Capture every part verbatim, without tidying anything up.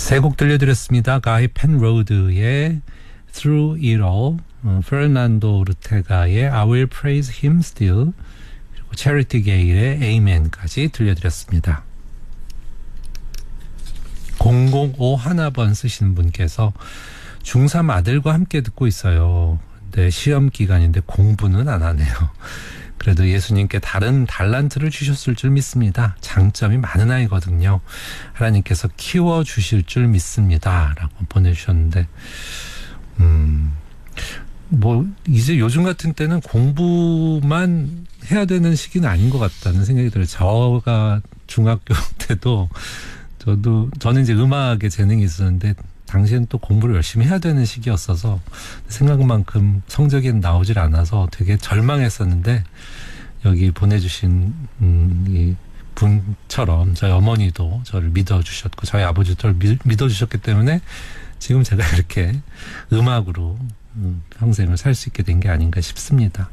세 곡 들려드렸습니다. 가이 펜로드의 Through It All, 어, 페르난도 오르테가의 I Will Praise Him Still, 그리고 체리티 게일의 Amen까지 들려드렸습니다. 공공오일 번 쓰시는 분께서 중삼 아들과 함께 듣고 있어요. 근데 시험 기간인데 공부는 안 하네요. 그래도 예수님께 다른 달란트를 주셨을 줄 믿습니다. 장점이 많은 아이거든요. 하나님께서 키워주실 줄 믿습니다. 라고 보내주셨는데 음, 뭐 이제 요즘 같은 때는 공부만 해야 되는 시기는 아닌 것 같다는 생각이 들어요. 저가 중학교 때도 저도 저는 이제 음악에 재능이 있었는데 당시엔 또 공부를 열심히 해야 되는 시기였어서 생각만큼 성적이 나오질 않아서 되게 절망했었는데 여기 보내주신 음, 이 분처럼 저희 어머니도 저를 믿어주셨고 저희 아버지도 저를 믿, 믿어주셨기 때문에 지금 제가 이렇게 음악으로 음, 평생을 살 수 있게 된 게 아닌가 싶습니다.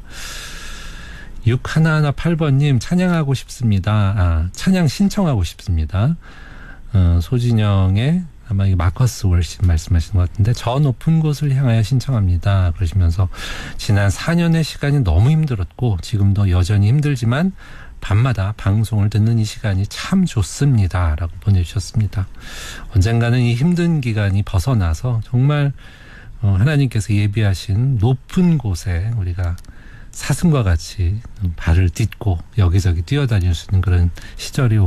육일일팔 번님 찬양하고 싶습니다. 아, 찬양 신청하고 싶습니다. 어, 소진영의 아마 이 마커스 월신 말씀하시는 것 같은데 저 높은 곳을 향하여 신청합니다. 그러시면서 지난 사 년의 시간이 너무 힘들었고 지금도 여전히 힘들지만 밤마다 방송을 듣는 이 시간이 참 좋습니다. 라고 보내주셨습니다. 언젠가는 이 힘든 기간이 벗어나서 정말 하나님께서 예비하신 높은 곳에 우리가 사슴과 같이 발을 딛고 여기저기 뛰어다닐 수 있는 그런 시절이